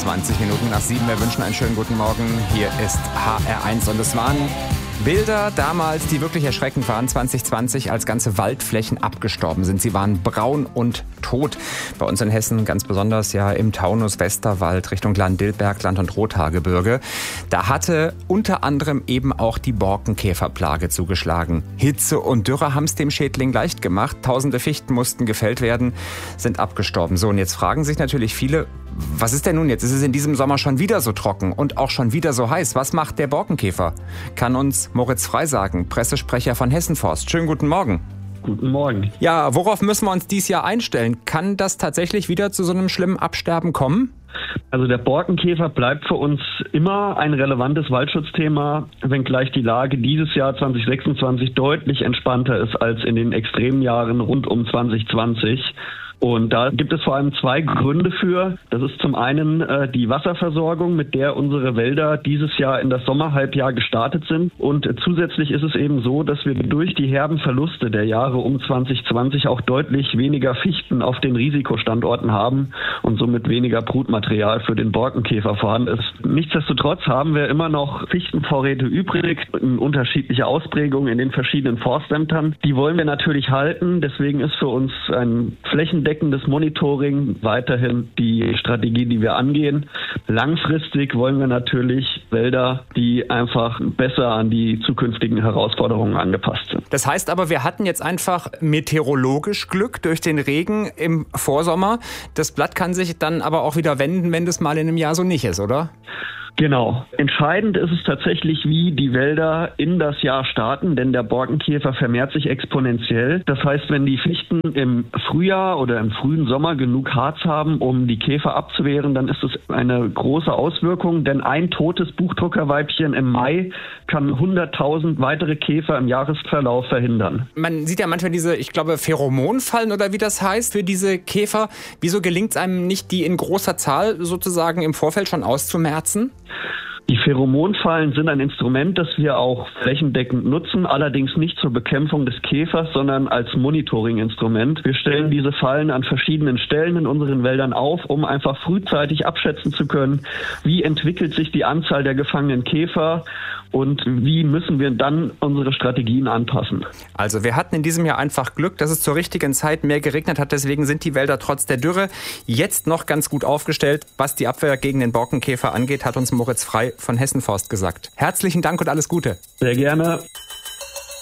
20 Minuten nach 7. Wir wünschen einen schönen guten Morgen. Hier ist HR1 und es waren Bilder damals, die wirklich erschreckend waren, 2020, als ganze Waldflächen abgestorben sind. Sie waren braun und tot. Bei uns in Hessen ganz besonders ja im Taunus, Westerwald, Richtung Lahn-Dill-Berg, Land- und Rothaargebirge. Da hatte unter anderem eben auch die Borkenkäferplage zugeschlagen. Hitze und Dürre haben es dem Schädling leicht gemacht. Tausende Fichten mussten gefällt werden, sind abgestorben. So, und jetzt fragen sich natürlich viele, was ist denn nun jetzt? Ist es in diesem Sommer schon wieder so trocken und auch schon wieder so heiß? Was macht der Borkenkäfer? Kann uns Moritz Frey sagen, Pressesprecher von Hessenforst. Schönen guten Morgen. Guten Morgen. Ja, worauf müssen wir uns dieses Jahr einstellen? Kann das tatsächlich wieder zu so einem schlimmen Absterben kommen? Also der Borkenkäfer bleibt für uns immer ein relevantes Waldschutzthema, wenngleich die Lage dieses Jahr 2026 deutlich entspannter ist als in den extremen Jahren rund um 2020. Und da gibt es vor allem zwei Gründe für. Das ist zum einen die Wasserversorgung, mit der unsere Wälder dieses Jahr in das Sommerhalbjahr gestartet sind. Und zusätzlich ist es eben so, dass wir durch die herben Verluste der Jahre um 2020 auch deutlich weniger Fichten auf den Risikostandorten haben und somit weniger Brutmaterial für den Borkenkäfer vorhanden ist. Nichtsdestotrotz haben wir immer noch Fichtenvorräte übrig in unterschiedlicher Ausprägung in den verschiedenen Forstämtern. Die wollen wir natürlich halten. Deswegen ist für uns ein flächendeckendes Monitoring weiterhin die Strategie, die wir angehen. Langfristig wollen wir natürlich Wälder, die einfach besser an die zukünftigen Herausforderungen angepasst sind. Das heißt aber, wir hatten jetzt einfach meteorologisch Glück durch den Regen im Vorsommer. Das Blatt kann sich dann aber auch wieder wenden, wenn das mal in einem Jahr so nicht ist, oder? Genau. Entscheidend ist es tatsächlich, wie die Wälder in das Jahr starten, denn der Borkenkäfer vermehrt sich exponentiell. Das heißt, wenn die Fichten im Frühjahr oder im frühen Sommer genug Harz haben, um die Käfer abzuwehren, dann ist es eine große Auswirkung, denn ein totes Buchdruckerweibchen im Mai kann 100.000 weitere Käfer im Jahresverlauf verhindern. Man sieht ja manchmal diese, ich glaube, Pheromonfallen oder wie das heißt für diese Käfer. Wieso gelingt es einem nicht, die in großer Zahl sozusagen im Vorfeld schon auszumerzen? Die Pheromonfallen sind ein Instrument, das wir auch flächendeckend nutzen, allerdings nicht zur Bekämpfung des Käfers, sondern als Monitoring-Instrument. Wir stellen diese Fallen an verschiedenen Stellen in unseren Wäldern auf, um einfach frühzeitig abschätzen zu können, wie entwickelt sich die Anzahl der gefangenen Käfer und wie müssen wir dann unsere Strategien anpassen. Also wir hatten in diesem Jahr einfach Glück, dass es zur richtigen Zeit mehr geregnet hat. Deswegen sind die Wälder trotz der Dürre jetzt noch ganz gut aufgestellt. Was die Abwehr gegen den Borkenkäfer angeht, hat uns Moritz Frey von Hessenforst gesagt. Herzlichen Dank und alles Gute. Sehr gerne.